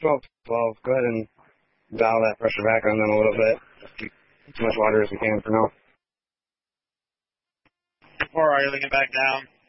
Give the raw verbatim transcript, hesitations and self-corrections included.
twelve, twelve. Go ahead and dial that pressure back on them a little bit. Keep as much water as we can for now. Or are you looking back down?